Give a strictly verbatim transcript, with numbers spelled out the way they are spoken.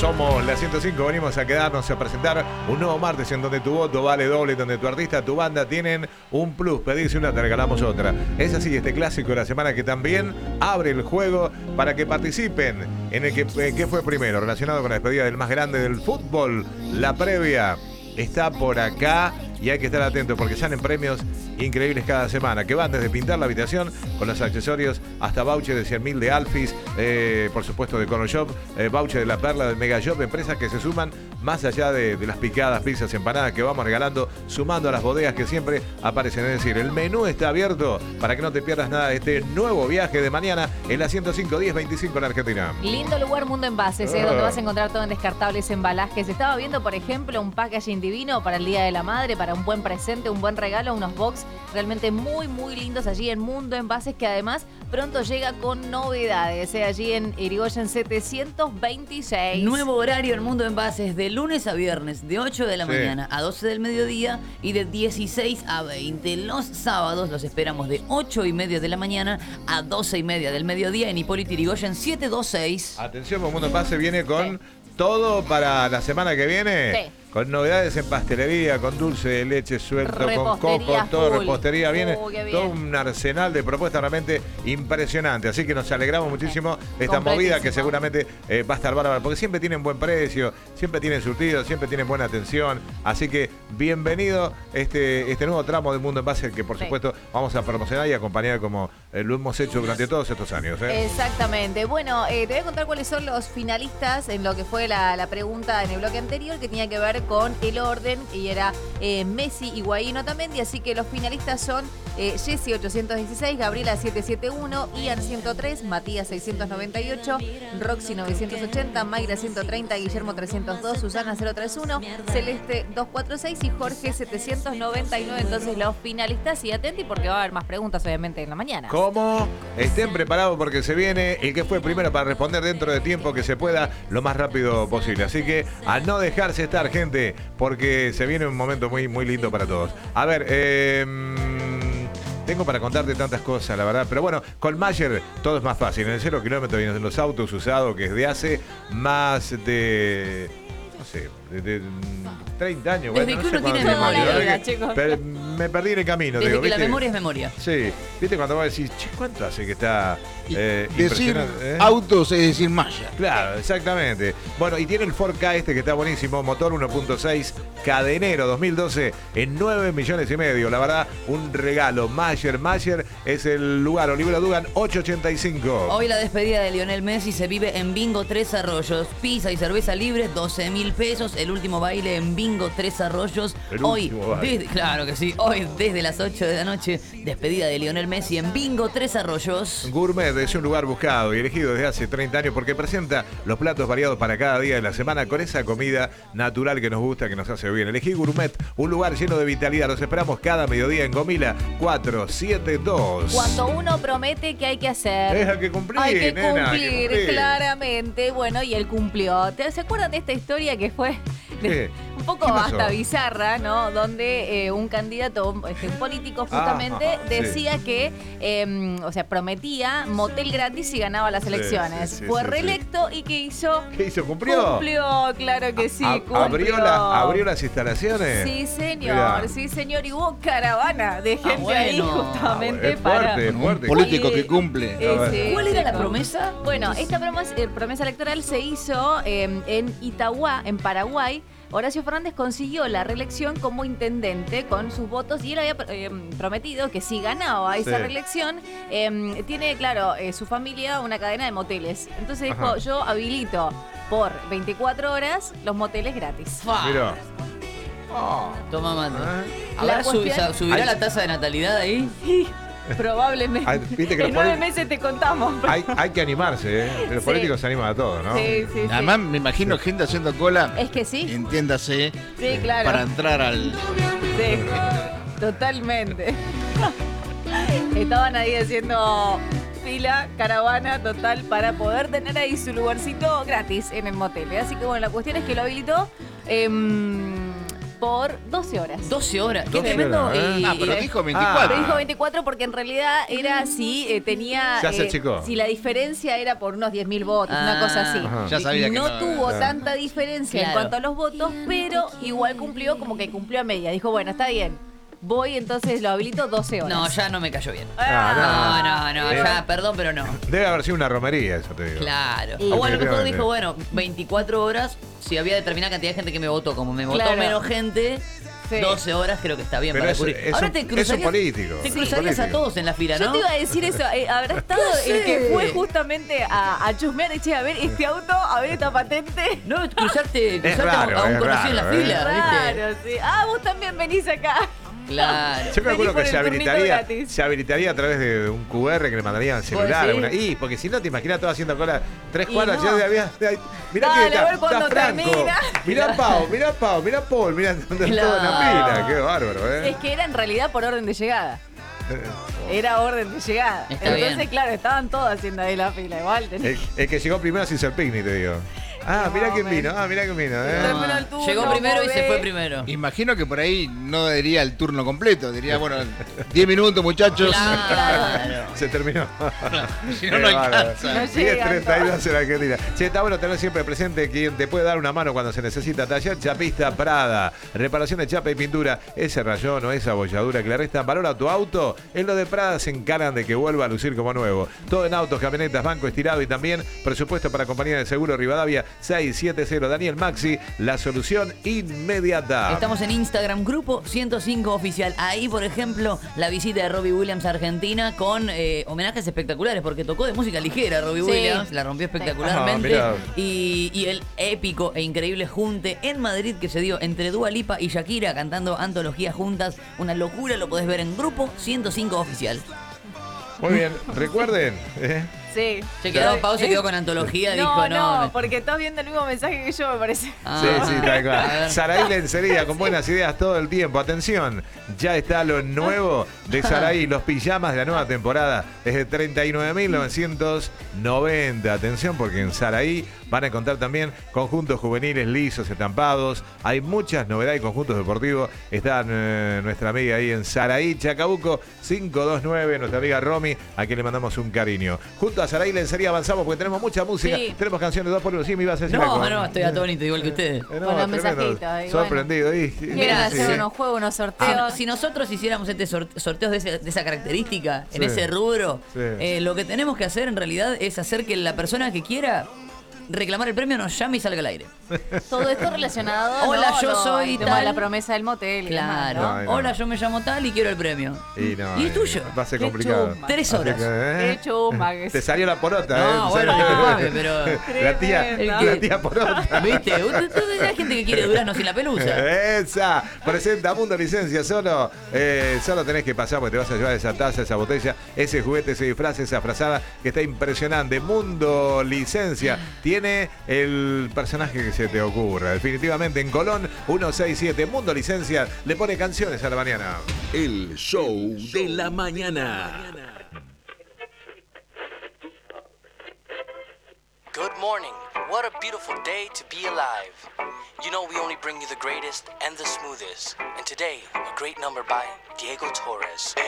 Somos la ciento cinco, venimos a quedarnos a presentar un nuevo martes en donde tu voto vale doble, donde tu artista, tu banda tienen un plus. Pedís una, te regalamos otra. Es así, este clásico de la semana que también abre el juego para que participen en el que, eh, ¿qué fue primero? Relacionado con la despedida del más grande del fútbol. La previa está por acá y hay que estar atentos porque salen premios increíbles cada semana, que van desde pintar la habitación con los accesorios hasta voucher de cien mil de Alfis, eh, por supuesto de Corner Shop, eh, voucher de La Perla, de Mega Shop, empresas que se suman más allá de, de las picadas, pizzas, empanadas que vamos regalando, sumando a las bodegas que siempre aparecen. Es decir, el menú está abierto para que no te pierdas nada de este nuevo viaje de mañana en la ciento cinco, diez veinticinco en Argentina. Lindo lugar, Mundo Envases, uh. eh, donde vas a encontrar todo en descartables, embalajes. Estaba viendo, por ejemplo, un packaging divino para el Día de la Madre, para un buen presente, un buen regalo, unos box realmente muy, muy lindos allí en Mundo Envases, que además pronto llega con novedades, eh, allí en Irigoyen setecientos veintiséis. Nuevo horario en Mundo Envases, de lunes a viernes, de ocho de la sí. mañana a doce del mediodía y de dieciséis a veinte. Los sábados los esperamos de ocho y media de la mañana a doce y media del mediodía en Hipólito Irigoyen setecientos veintiséis. Atención, Mundo Envases viene con sí. todo para la semana que viene. Sí. Con novedades en pastelería, con dulce de leche suelto, con coco, todo full. repostería. Viene uh, todo un arsenal de propuestas realmente impresionante. Así que nos alegramos muchísimo de esta movida que seguramente eh, va a estar bárbara. Porque siempre tienen buen precio, siempre tienen surtido, siempre tienen buena atención. Así que bienvenido este, este nuevo tramo del Mundo Envase que por sí. supuesto vamos a promocionar y acompañar como eh, lo hemos hecho durante todos estos años. ¿eh? Exactamente. Bueno, eh, te voy a contar cuáles son los finalistas en lo que fue la, la pregunta en el bloque anterior que tenía que ver con el orden y era eh, Messi, Higuaín, Otamendi, así que los finalistas son eh, Jessy ochocientos dieciséis, Gabriela setecientos setenta y uno, Ian ciento tres, Matías seiscientos noventa y ocho, Roxy novecientos ochenta, Mayra ciento treinta, Guillermo trescientos dos, Susana cero treinta y uno, Celeste doscientos cuarenta y seis y Jorge setecientos noventa y nueve. Entonces los finalistas, y atenti porque va a haber más preguntas obviamente en la mañana. ¿Cómo? Estén preparados porque se viene el que fue primero para responder dentro de tiempo que se pueda lo más rápido posible. Así que a no dejarse estar, gente, porque se viene un momento muy, muy lindo para todos. A ver, eh, tengo para contarte tantas cosas, la verdad. Pero bueno, con Mayer todo es más fácil. En el cero kilómetro vienen los autos usados que desde hace más de... no sé, de, de treinta años. Desde bueno, que no uno sé tiene memoria, que, vida, chicos. pero me perdí en el camino. Desde digo, que ¿viste? la memoria es memoria. Sí, viste cuando vos decís, che, ¿cuánto hace que está eh, decir impresionante? ¿eh? autos es decir Maya. Claro, exactamente. Bueno, y tiene el Ford Ka este que está buenísimo, motor uno punto seis, cadenero dos mil doce en nueve millones y medio. La verdad, un regalo. Mayer, Mayer es el lugar. Olivera Dugan ocho ochenta y cinco. Hoy la despedida de Lionel Messi se vive en Bingo Tres Arroyos. Pizza y cerveza libre, doce mil pesos. El último baile en Bingo Tres Arroyos. El Hoy, último baile. desde, claro que sí, hoy desde las ocho de la noche, despedida de Lionel Messi en Bingo Tres Arroyos. Gourmet es un lugar buscado y elegido desde hace treinta años porque presenta los platos variados para cada día de la semana con esa comida natural que nos gusta, que nos hace bien. Elegí Gourmet, un lugar lleno de vitalidad. Los esperamos cada mediodía en Gomila cuatrocientos setenta y dos. Cuando uno promete que hay que hacer, Es hay que cumplir, hay que nena, cumplir, hay que cumplir. claramente. Bueno, y él cumplió. ¿Te- ¿Se acuerdan de esta historia que fue ¿Qué? un poco ¿Qué pasó? hasta bizarra, ¿no? Donde eh, un candidato, un, este, un político justamente, Ah, sí. decía que, eh, o sea, prometía motel gratis si ganaba las elecciones. sí, sí, Fue sí, reelecto y ¿qué hizo? ¿Qué hizo? ¿Cumplió? Cumplió, claro que sí, A- cumplió. ¿Abrió, la- ¿Abrió las instalaciones? Sí, señor, Mirá. sí, señor. Y hubo caravana de gente bueno. ahí justamente Ah, es para... fuerte, es fuerte. Un político Sí. que cumple. Eh, A ver. sí, ¿Cuál era la chicos. promesa? Bueno, esta promesa, eh, promesa electoral se hizo eh, en Itagua, en Paraguay. Horacio Fernández consiguió la reelección como intendente con sus votos y él había eh, prometido que si ganaba esa Sí. reelección, eh, tiene, claro, eh, su familia una cadena de moteles. Entonces dijo, Ajá. yo habilito por veinticuatro horas los moteles gratis. Fa. Mirá. Toma mate. Ah. Habrá La subi- cuestión- ¿Subirá Ay. la tasa de natalidad ahí? Probablemente. Ay, viste que en los nueve poli- meses te contamos. Hay, hay que animarse, ¿eh? Los Sí. políticos se animan a todo, ¿no? Sí, sí, sí. Además, me imagino gente haciendo cola. Es que sí. Entiéndase. Sí, claro. Para entrar al. Sí, totalmente. Estaban ahí haciendo fila, caravana total para poder tener ahí su lugarcito gratis en el motel. Así que bueno, la cuestión es que lo habilitó. Eh, por doce horas. doce horas. Qué doce tremendo. horas, ¿eh? y- Ah, pero y- dijo Ah. veinticuatro. Me dijo veinticuatro porque en realidad era si eh, tenía. Se hace eh, chico. Si la diferencia era por unos diez mil votos, una Ah. cosa así. Ajá. Ya sabía que no, no, tuvo claro. tanta diferencia en Claro. cuanto a los votos, pero igual cumplió como que cumplió a media. Dijo, bueno, está bien. Voy, entonces lo habilito doce horas. No, ya no me cayó bien. Ah, No, no, no, Eh, ya, perdón, pero no. Debe haber sido una romería, eso te digo. Claro. Y- O bueno, a lo mejor Definitivamente. dijo, bueno, veinticuatro horas, si había determinada cantidad de gente que me votó, como me votó Claro. menos gente, Sí. doce horas creo que está bien Pero para eso- cubrir. eso- Ahora te eso cruzarías, político. te Sí, cruzarías a político. todos en la fila, Yo ¿no? te iba a decir eso, eh, habrá estado sé. el que fue justamente a, a chusmear y che, a ver este auto, a ver esta patente. No, cruzarte, cruzarte a un- raro, a un es conocido en la raro, fila, ¿viste? Claro, sí. Ah, vos también venís acá. Claro. Yo calculo por que el se turnito habilitaría, gratis. se habilitaría a través de un Q R que le mandarían al celular. decís? Una, y porque si no te imaginas todo haciendo cola tres Y cuadras. no. Ya de había, de- mirá Dale, que a está, ver cuándo está Franco. termina. Mirá Pau, mirá Pau, mirá Paul, mirá todo en la Claro. fila. Qué bárbaro, ¿eh? Es que era en realidad por orden de llegada. Era orden de llegada. Está Entonces, bien. claro, estaban todos haciendo ahí la fila. Igual tenés. El, el que llegó primero sin ser picnic, te digo. Ah, mirá No, quién men. vino, ah, mirá quién vino, ¿eh? Terminó el turno, Llegó primero y se joder. fue primero. Imagino que por ahí no diría el turno completo. Diría, bueno, diez minutos, muchachos. Claro. Se terminó. Si no, no Qué bárbaro. alcanza. No diez llegan treinta y dos en Argentina. Che, está bueno tener siempre presente quien te puede dar una mano cuando se necesita. Taller Chapista Prada. Reparación de chapa y pintura. Ese rayón o esa abolladura que le restan valor a tu auto, en lo de Prada se encargan de que vuelva a lucir como nuevo. Todo en autos, camionetas, banco estirado y también presupuesto para compañía de seguro Rivadavia seis siete cero. Daniel Maxi, la solución inmediata. Estamos en Instagram, Grupo ciento cinco Oficial. Ahí, por ejemplo, la visita de Robbie Williams a Argentina con eh, homenajes espectaculares, porque tocó de música ligera Robbie Sí. Williams, la rompió espectacularmente. Ah, mirá. y, y el épico e increíble junte en Madrid que se dio entre Dua Lipa y Shakira cantando antologías juntas. Una locura, lo podés ver en Grupo ciento cinco Oficial. Muy bien, recuerden. ¿eh? Sí. Se quedó, Pau se quedó con antología, No, dijo no. no, me- porque estás viendo el mismo mensaje que yo, me parece. Ah, Sí, sí, tal a cual. ver. Saraí Lencería, con buenas ideas todo el tiempo. Atención, ya está lo nuevo de Saraí, los pijamas de la nueva temporada, desde treinta y nueve mil novecientos noventa. Atención, porque en Saraí van a encontrar también conjuntos juveniles lisos, estampados. Hay muchas novedades y conjuntos deportivos. Está eh, nuestra amiga ahí en Saraí, Chacabuco, cinco dos nueve, nuestra amiga Romy, a quien le mandamos un cariño. Junto a Saraí Lencería avanzamos porque tenemos mucha música. Sí. Tenemos canciones dos por uno. Sí, me ibas a decir No, algo. no, estoy atónito igual que ustedes. Eh, no, Con los tremendo. mensajitos ahí, Sorprendido. y- Quieren Mira, hacer sí. unos juegos, unos Si, sorteos. si nosotros hiciéramos este sor- sorteos de, ese- de esa característica, en Sí. ese rubro, Sí. eh, lo que tenemos que hacer en realidad es hacer que la persona que quiera reclamar el premio nos llame y salga al aire. Todo esto relacionado. Hola, ¿no? yo Lo- soy el tema de tal. la promesa del motel. y demás, Claro. ¿no? No, no. Hola, yo me llamo tal y quiero el premio. Y, no, ¿Y eh, es tuyo? Va a ser Qué complicado. chuma. Tres Así horas. que, ¿eh? Qué chuma que Te es. salió la porota, No, ¿eh? bueno, ¿Sabes? disculpame, pero- La tía, Tremendo. El la que- tía porota. ¿Viste? Usted- usted- Hay gente que quiere durazno sin la pelusa. Esa, presenta Mundo Licencia, solo, eh, solo tenés que pasar porque te vas a llevar esa taza, esa botella, ese juguete, ese disfraz, esa frazada que está impresionante. Mundo Licencia tiene el personaje que se te ocurra. Definitivamente en Colón ciento sesenta y siete, Mundo Licencia le pone canciones a la mañana. El show de la mañana. Good morning. What a beautiful day to be alive. You know we only bring you the greatest and the smoothest. And today, a great number by Diego Torres.